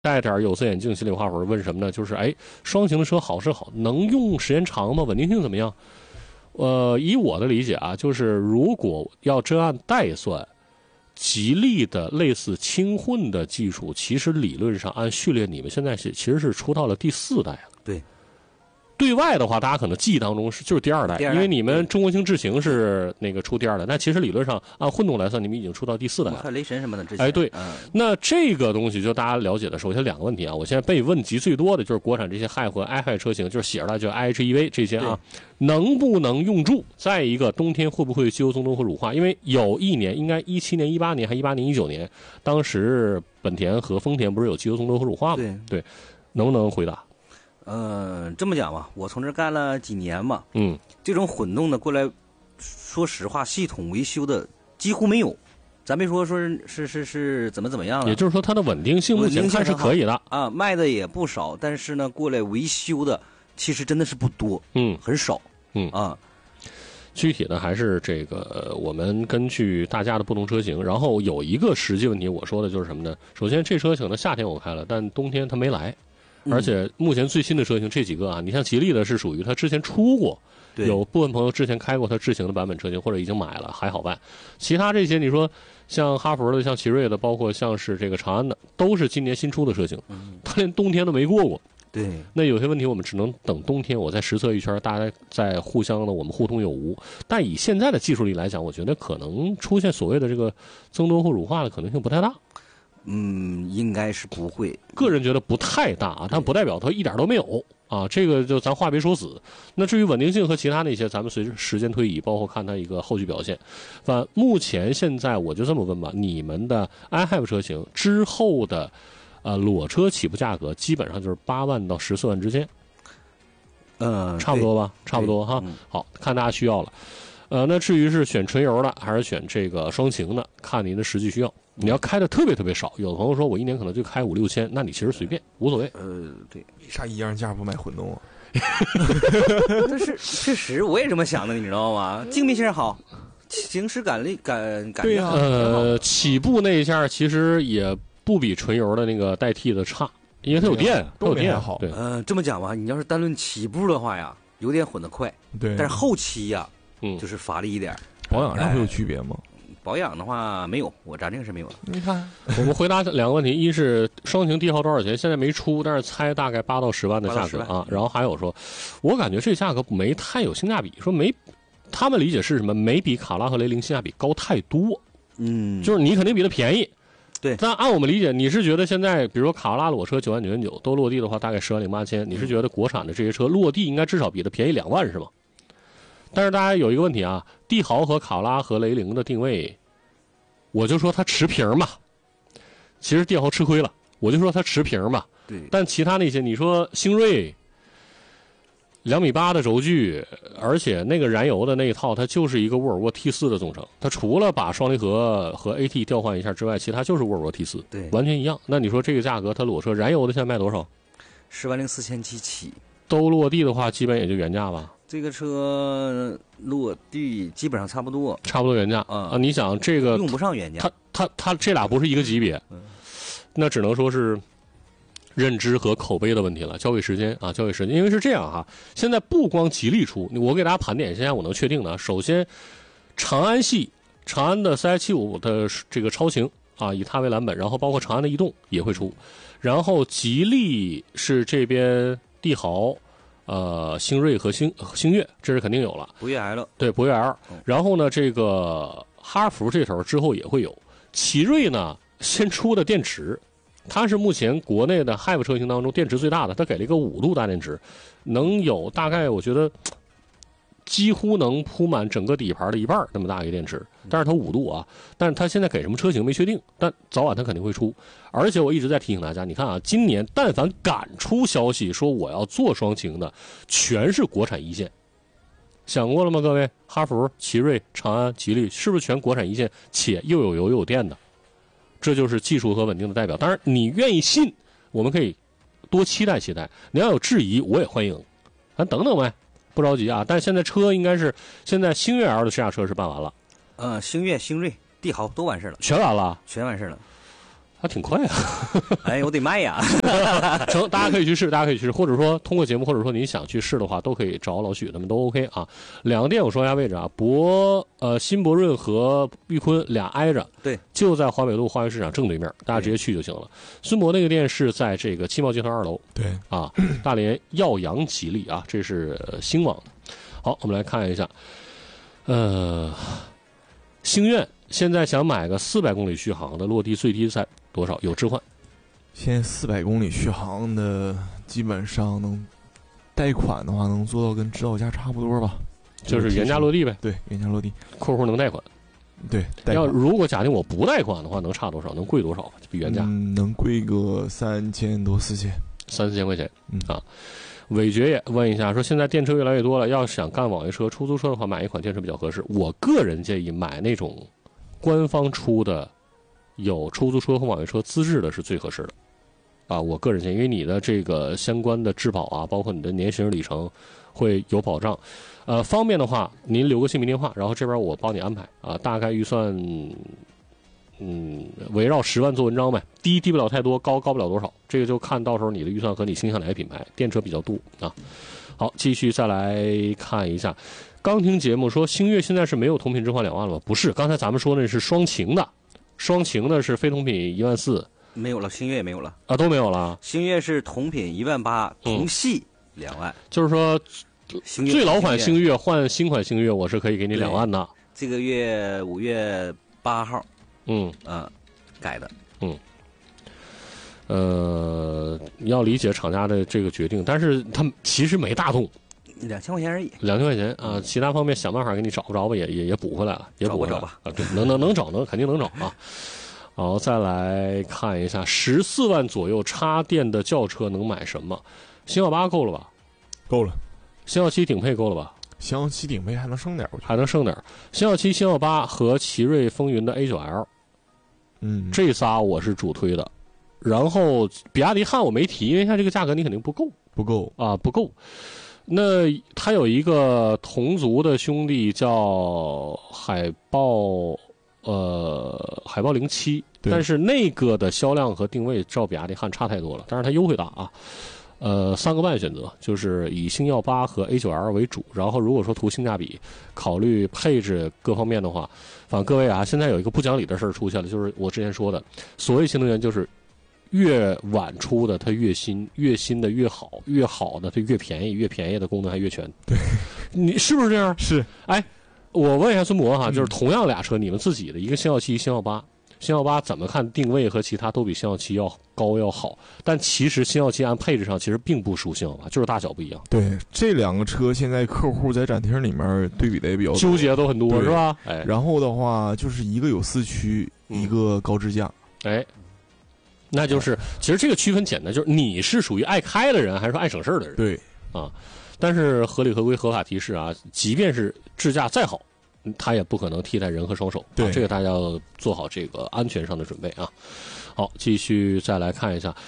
戴点有色眼镜，心里话会问什么呢？就是双擎的车好是好，能用时间长吗？稳定性怎么样？以我的理解啊，就是如果要真按代算，吉利的类似轻混的技术，其实理论上按序列，你们现在其实是出到了第4代了。 对。 对外的话，大家可能记忆当中就是第2代，因为你们中国星智行是那个出第2代，但其实理论上按混动来算，你们已经出到第4代了。 还有雷神什么的之前。 对，那这个东西就大家了解的，首先2个问题啊，我现在被问及最多的就是国产这些HiHive和iHive车型，就是写出来就 IHEV 这些啊，能不能用住？再一个，冬天会不会机油增多和乳化？因为有一年，应该17年、18年还18年、19年，当时本田和丰田不是有机油增多和乳化吗？对，能不能回答？ 这么讲吧，我从这干了几年嘛，这种混动的过来，说实话，系统维修的几乎没有，咱别说是怎么样了， 也就是说它的稳定性目前看是可以的啊，卖的也不少，但是呢，过来维修的其实真的是不多，很少， 具体的还是这个，我们根据大家的不同车型，然后有一个实际问题，我说的就是什么呢？首先，这车型的夏天我开了，但冬天它没来。而且目前最新的车型这几个啊，你像吉利的是属于它之前出过，有部分朋友之前开过它智行的版本车型，或者已经买了，还好办。其他这些你说像哈弗的、像奇瑞的，包括像是这个长安的，都是今年新出的车型，它连冬天都没过过。 对， 那有些问题我们只能等冬天，我再实测一圈，大家再互相的我们互通有无。但以现在的技术力来讲，我觉得可能出现所谓的这个增多或乳化的可能性不太大。 应该是不会， 个人觉得不太大啊，但不代表它一点都没有啊。这个就咱话别说死。那至于稳定性和其他那些，咱们随着时间推移，包括看它一个后续表现。反目前现在我就这么问吧，你们的 iHive 车型之后的裸车起步价格基本上就是8万到14万之间，差不多吧，差不多哈。好看大家需要了。那至于是选纯油的还是选这个双擎的，看您的实际需要。你要开的特别特别少，有的朋友说我一年可能就开5、6千，那你其实随便无所谓。 对， 为啥一样价不买混动啊？ 但是确实我也这么想的，你知道吗？静谧性好，行驶感对呀、 起步那一下其实也不比纯油的那个代替的差，因为它有电，它有电好。 对， 这么讲吧，你要是单论起步的话呀，油电混得快， 对， 但是后期呀，就是乏力一点。 保养上会有区别吗？ 保养的话没有，我咱这个是没有的。 你看， 我们回答2个问题，一是双擎帝豪多少钱？现在没出，但是猜大概8到10万的价格啊。然后还有说，我感觉这价格没太有性价比，说没，他们理解是什么？没比卡罗拉和雷凌性价比高太多。就是你肯定比它便宜。 对， 但按我们理解，你是觉得现在比如说卡罗拉裸车9万9千9都落地的话，大概10万08千，你是觉得国产的这些车落地应该至少比它便宜2万是吗？但是大家有一个问题啊，帝豪和卡罗拉和雷凌的定位，我就说它持平嘛。其实帝豪吃亏了，我就说它持平嘛。 对。 但其他那些，你说星瑞2.8米的轴距，而且那个燃油的那一套，它就是一个沃尔沃 T4 的总成。它除了把双离合和 AT 调换一下之外，其他就是沃尔沃 T4， 对， 完全一样。那你说这个价格，它裸车燃油的现在卖多少 ？10.47万起。 都落地的话，基本也就原价吧。 这个车落地基本上差不多原价啊！你想这个用不上原价， 它这俩不是一个级别，那只能说是认知和口碑的问题了。交给时间啊，交给时间。因为是这样哈，现在不光吉利出，我给大家盘点现在我能确定的，首先长安系，长安的 CI75 的这个超擎啊，以它为蓝本，然后包括长安的逸动也会出，然后吉利是这边帝豪。星瑞和星越，这是肯定有了。 博越 L 对，博越 L。然后呢，这个哈弗这头之后也会有。奇瑞呢，先出的电池，它是目前国内的 HiVe 车型当中电池最大的，它给了一个5度大电池，能有大概我觉得几乎能铺满整个底盘的一半那么大一个电池，但是它5度啊，但是它现在给什么车型没确定，但早晚它肯定会出。而且我一直在提醒大家，你看啊，今年但凡敢出消息说我要做双擎的，全是国产一线。想过了吗，各位？哈弗、奇瑞、长安、吉利，是不是全国产一线，且又有油又有电的？这就是技术和稳定的代表。当然，你愿意信，我们可以多期待期待。你要有质疑，我也欢迎。咱等等呗。不着急啊，但现在车应该是现在星越 L 的试驾车是办完了， 星越、星瑞、帝豪都完事了， 全完了， 全完事了。 还挺快啊！ 哎，我得卖呀。 成，大家可以去试，或者说通过节目，或者说你想去试的话，都可以找老许，他们都 OK 啊。两个店我说一下位置啊，新博润和玉坤俩挨着， 对， 就在华北路花园市场正对面，大家直接去就行了。孙博那个店是在这个汽贸集团2楼， 对啊，大连耀阳吉利啊，这是兴网的。好，我们来看一下，星愿现在想买个400公里续航的，落地最低在多少？有置换？ 现在400公里续航的，基本上能贷款的话，能做到跟指导价差不多吧， 就是原价落地呗。 对，原价落地， 括弧能贷款。 对， 要如果假定我不贷款的话，能差多少？能贵多少？比原价？ 能贵个3000多4000 块钱。啊。韦爵也问一下，说现在电车越来越多了，要想干网约车、出租车的话，买一款电车比较合适。我个人建议买那种官方出的有出租车和网约车资质的是最合适的。啊，我个人建议，因为你的这个相关的质保啊，包括你的年行驶里程会有保障。方便的话，您留个姓名电话，然后这边我帮你安排啊，大概预算。围绕10万做文章呗，低不了太多，高不了多少，这个就看到时候你的预算和你倾向哪个品牌。电车比较多啊。好，继续再来看一下，刚听节目说星越现在是没有同品置换2万了吗？不是，刚才咱们说的是双擎的是非同品14000， 没有了，星越也没有了啊，都没有了。 星越是同品18000，同系2万， 就是说最老款星越换新款星越，我是可以给你2万的。 这个月5月8号。改的。 你要理解厂家的这个决定，但是他们其实没大动 ，2000块钱而已。 2000块钱啊，其他方面想办法给你找不着吧，也补回来了，也补回来了吧。 啊，对，能找，肯定能找啊。好，再来看一下14万左右插电的轿车能买什么？星耀8够了吧？ 够了。 星耀7顶配够了吧？ 星耀7顶配还能剩点， 还能剩点。星耀7、星耀8和奇瑞风云的 A9L。这仨我是主推的，然后比亚迪汉我没提，因为它这个价格你肯定不够啊，不够。那它有一个同族的兄弟叫海豹07，但是那个的销量和定位照比亚迪汉差太多了，但是它优惠大啊。3个半选择，就是以星耀8和 A9L 为主，然后如果说图性价比，考虑配置各方面的话，反正各位啊，现在有一个不讲理的事儿出现了，就是我之前说的，所谓新能源就是越晚出的它越新，越新的越好，越好的它越便宜，越便宜的功能还越全。 对， 你是不是这样？ 是。 哎，我问一下孙博哈，就是同样俩车，你们自己的一个星耀7、星耀8。星耀8怎么看定位和其他都比星耀7要高要好，但其实星耀7按配置上其实并不输星耀8，就是大小不一样。 对，这两个车现在客户在展厅里面对比的也比较多， 纠结都很多是吧？ 哎，然后的话就是一个有4驱，一个高支架。 哎，那就是其实这个区分简单，就是你是属于爱开的人还是说爱省事的人？ 对啊，但是合理合规合法提示啊，即便是支架再好，它也不可能替代人和双手。 对， 这个大家要做好这个安全上的准备啊。好，继续再来看一下，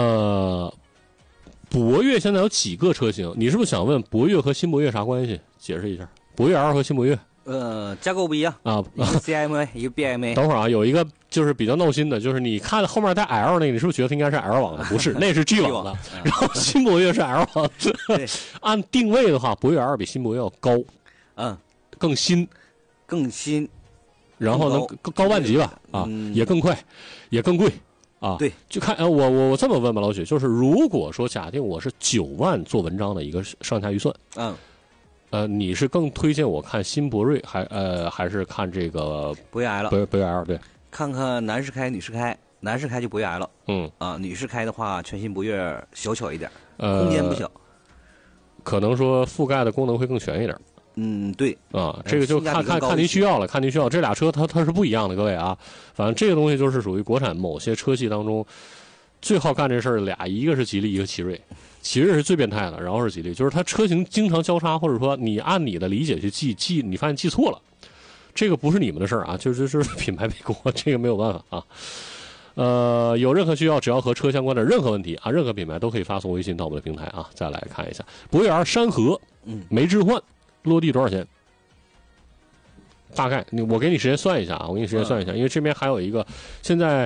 博越现在有几个车型？你是不是想问博越和新博越啥关系？解释一下。博越 L 和新博越。 架构不一样啊， 一个 CMA 一个 BMA。 等会儿啊，有一个就是比较闹心的，就是你看后面带 L 那个，你是不是觉得它应该是 L 网的？不是，那是 G 网的。然后新博越是 L 网的。按定位的话，博越 L 比新博越要高，更新，然后能高半级吧，啊，也更快，也更贵，啊， 对， 就看我这么问吧，老许，就是如果说假定我是9万做文章的一个上下预算，你是更推荐我看新博瑞还是看这个博越 L？ 博越 L 对， 看看男士开女士开，男士开就博越 L， 女士开的话全新博越小巧一点，空间不小， 可能说覆盖的功能会更全一点。 对啊，这个就看您需要了，看您需要。这俩车它是不一样的，各位啊。反正这个东西就是属于国产某些车系当中最好干这事儿俩，一个是吉利，一个奇瑞。奇瑞是最变态的，然后是吉利，就是它车型经常交叉，或者说你按你的理解去记，你发现记错了，这个不是你们的事儿啊，就是品牌背锅，这个没有办法啊。有任何需要，只要和车相关的任何问题啊，任何品牌都可以发送微信到我们的平台啊。再来看一下博越 R 山河，没置换。落地多少钱？大概我给你时间算一下啊，因为这边还有一个，现在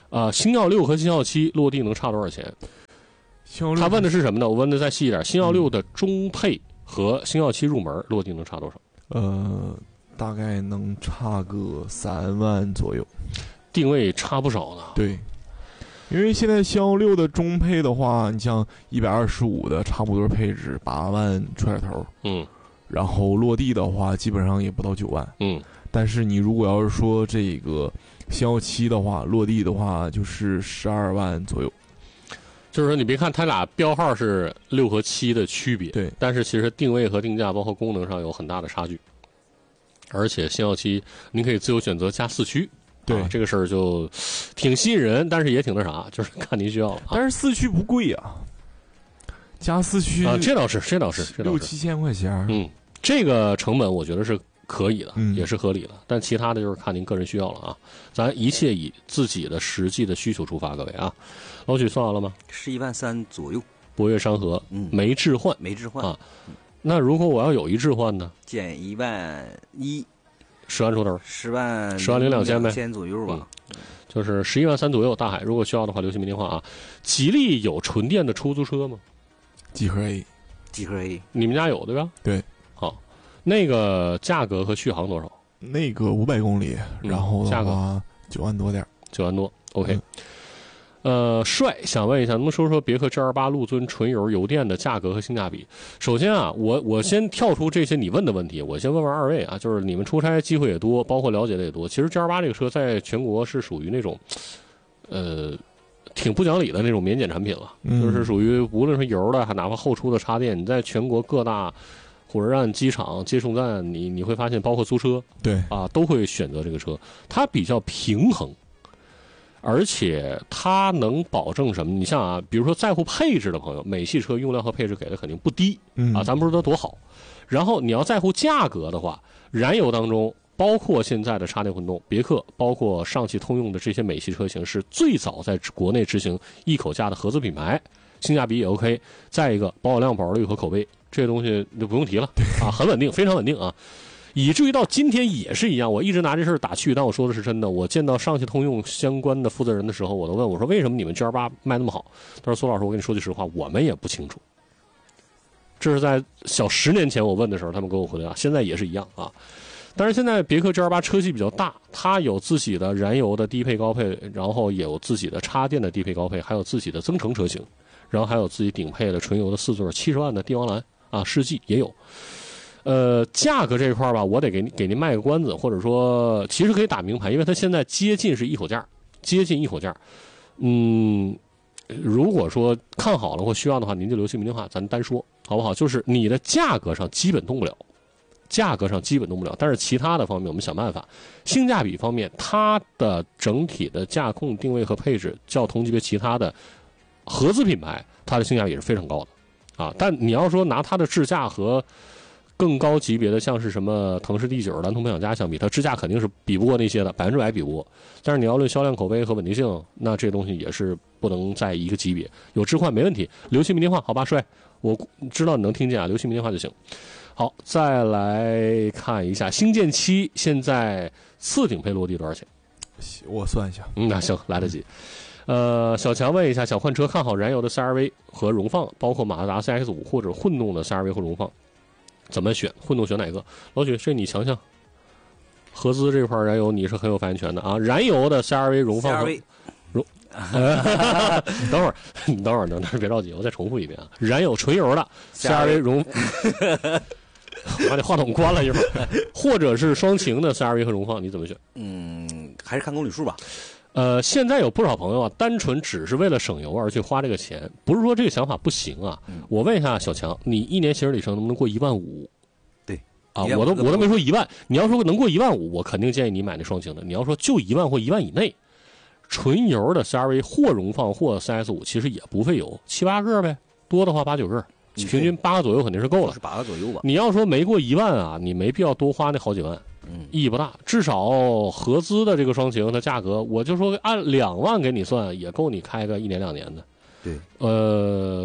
星耀6和星耀7落地能差多少钱？他问的是什么呢？我问的再细一点，星耀6的中配和星耀7入门落地能差多少？ 大概能差个3万左右， 定位差不少呢。 对，因为现在星耀6的中配的话，你像125的差不多配置8万出点头，然后落地的话基本上也不到9万，但是你如果要是说这个星耀7的话，落地的话就是12万左右。 就是说，你别看它俩标号是6和7的区别， 对， 但是其实定位和定价，包括功能上有很大的差距。而且星耀7您可以自由选择加4驱， 对， 这个事儿就挺吸引人，但是也挺那啥，就是看您需要了。 但是4驱不贵啊，加4驱这倒是 6-7千块钱， 这个成本我觉得是可以的，也是合理的。但其他的就是看您个人需要了啊，咱一切以自己的实际的需求出发，各位啊。老许算完了吗 ？11万3左右。 博越山河，没置换啊。那如果我要有一置换呢？ 减1万1，10 万出头 ，10万零2000呗 ，1000左右吧。 就是11万3左右。大海，如果需要的话，留信没电话啊。吉利有纯电的出租车吗？ 极氪 A， 你们家有对吧？ 对。 好，那个价格和续航多少？ 那个500公里，然后价格 9万多点 ，9万多。OK。帅想问一下，能不能说说别克 GL8 陆尊纯油油电的价格和性价比？首先啊，我先跳出这些你问的问题，我先问问二位啊，就是你们出差机会也多，包括了解的也多。其实 GL8 这个车在全国是属于那种，挺不讲理的那种免检产品了，就是属于无论是油的，还哪怕后出的插电，你在全国各大火车站、机场、接送站，你会发现，包括租车， 对啊，都会选择这个车，它比较平衡。而且它能保证什么？你像啊，比如说在乎配置的朋友，美系车用料和配置给的肯定不低，啊，咱不说它多好。然后你要在乎价格的话，燃油当中包括现在的插电混动，别克包括上汽通用的这些美系车型是最早在国内执行一口价的合资品牌，性价比也 OK。再一个保有量、保值率和口碑，这些东西就不用提了啊，很稳定，非常稳定啊。以至于到今天也是一样，我一直拿这事儿打趣，但我说的是真的。我见到上汽通用相关的负责人的时候，我都问我说：“为什么你们 GL8 卖那么好？”他说：“苏老师，我跟你说句实话，我们也不清楚。”这是在小10年前我问的时候，他们给我回答，现在也是一样啊。但是现在别克 GL8 车系比较大，它有自己的燃油的低配高配，然后也有自己的插电的低配高配，还有自己的增程车型，然后还有自己顶配的纯油的4座70万的帝王蓝啊，世纪也有。价格这一块吧，我得给您卖个关子，或者说其实可以打明牌，因为它现在接近一口价。如果说看好了或需要的话，您就留信电话，咱单说好不好？就是你的价格上基本动不了，但是其他的方面我们想办法。性价比方面，它的整体的驾控定位和配置较同级别其他的合资品牌，它的性价比是非常高的啊。但你要说拿它的智驾和更高级别的像是什么腾势 D9、蓝通配享家相比，它智驾肯定是比不过那些的，100%比不过。但是你要论销量、口碑和稳定性，那这东西也是不能在一个级别。有置换没问题，留姓名电话，好吧，帅，我知道你能听见啊，留姓名电话就行。好，再来看一下星舰7现在次顶配落地多少钱？ 我算一下。 那行，来得及。小强问一下，想换车看好燃油的 CR-V 和荣放，包括马自达 CX-5 或者混动的 CR-V 和荣放。怎么选？混动选哪个？老许，这你强项。合资这块燃油你是很有发言权的啊。燃油的 CR-V 荣放荣，等会儿，别着急，我再重复一遍啊。燃油纯油的 CR-V 荣，我把你话筒关了一会儿。或者是双擎的 CR-V 和荣放，你怎么选？ 还是看公里数吧。 现在有不少朋友啊，单纯只是为了省油而去花这个钱，不是说这个想法不行啊。我问一下小强，你一年行驶里程能不能过15000？ 对啊，我都没说1万。你要说能过15000，我肯定建议你买那双擎的。你要说就1万或1万以内，纯油的 CR-V 或荣放或 CS5其实也不费油，7、8个呗，多的话8、9个。平均8个左右肯定是够了 ，8个左右吧。 你要说没过1万啊，你没必要多花那好几万，意义不大。至少合资的这个双擎的价格，我就说按2万给你算，也够你开个1年2年的。 对，